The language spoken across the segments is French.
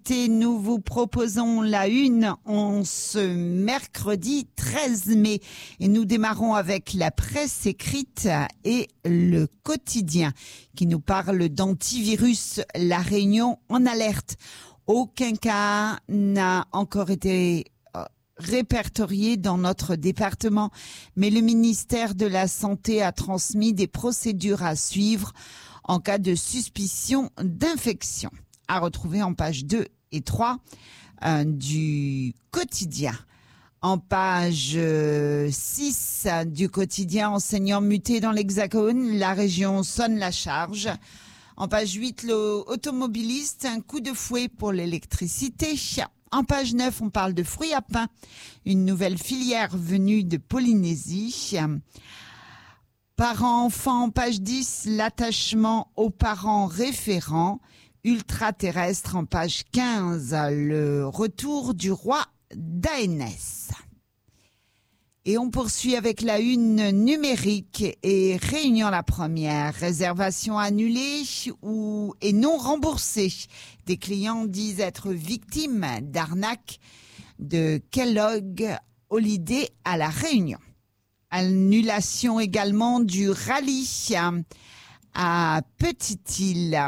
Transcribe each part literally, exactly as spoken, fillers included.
Et nous vous proposons la une en ce mercredi treize mai et nous démarrons avec la presse écrite et le quotidien qui nous parle d'antivirus. La Réunion en alerte. Aucun cas n'a encore été répertorié dans notre département, mais le ministère de la Santé a transmis des procédures à suivre en cas de suspicion d'infection. À retrouver en page deux et trois euh, du quotidien. En page six du quotidien, enseignants mutés dans l'Hexagone, la région sonne la charge. En page huit, l'automobiliste, un coup de fouet pour l'électricité. En page neuf, on parle de fruits à pain, une nouvelle filière venue de Polynésie. Parents-enfants, en page dix, l'attachement aux parents référents. Ultraterrestre en page quinze, le retour du roi d'Aénès. Et on poursuit avec la une numérique et Réunion la première. Réservation annulée ou et non remboursée. Des clients disent être victimes d'arnaques de Kellogg Holiday à la Réunion. Annulation également du rallye à Petite-Île.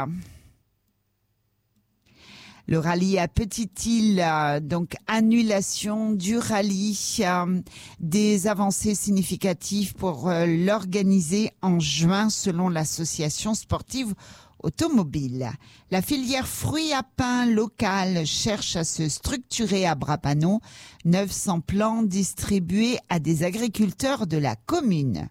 Le rallye à Petite-Île, donc annulation du rallye, euh, des avancées significatives pour euh, l'organiser en juin selon l'association sportive automobile. La filière fruits à pain locale cherche à se structurer à Brapano. neuf cents plants distribués à des agriculteurs de la commune.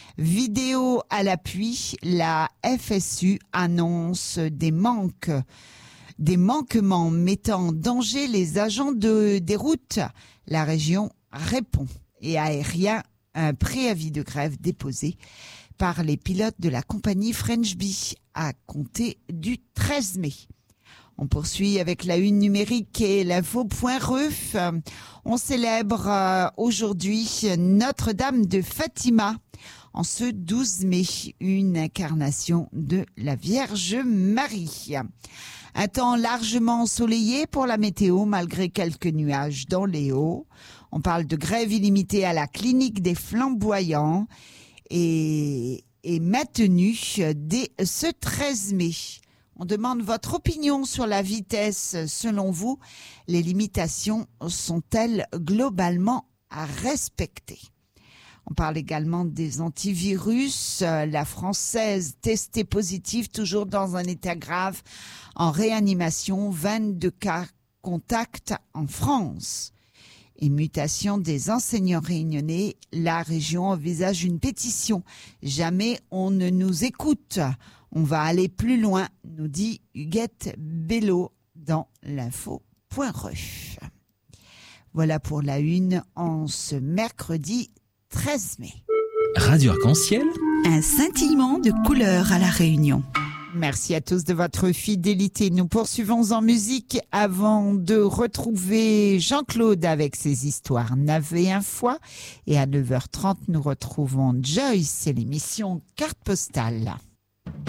Vidéo à l'appui, la F S U annonce des manques Des manquements mettant en danger les agents de, des routes. La région répond. Et aérien, un préavis de grève déposé par les pilotes de la compagnie French Bee à compter du treize mai. On poursuit avec la une numérique et l'info.ref. On célèbre aujourd'hui Notre-Dame de Fatima en ce douze mai, une incarnation de la Vierge Marie. Un temps largement ensoleillé pour la météo, malgré quelques nuages dans les hauts. On parle de grève illimitée à la clinique des Flamboyants et, et maintenue dès ce treize mai. On demande votre opinion sur la vitesse. Selon vous, les limitations sont-elles globalement à respecter ? On parle également des antivirus. La Française testée positive, toujours dans un état grave, en réanimation, vingt-deux cas contacts en France. Et mutation des enseignants réunionnais, la région envisage une pétition. Jamais on ne nous écoute. On va aller plus loin, nous dit Huguette Bello dans l'info.ref. Voilà pour la une en ce mercredi treize mai. Radio Arc-en-Ciel. Un scintillement de couleurs à la Réunion. Merci à tous de votre fidélité. Nous poursuivons en musique avant de retrouver Jean-Claude avec ses histoires Navet un fois. Et à neuf heures trente, nous retrouvons Joyce et l'émission Carte Postale.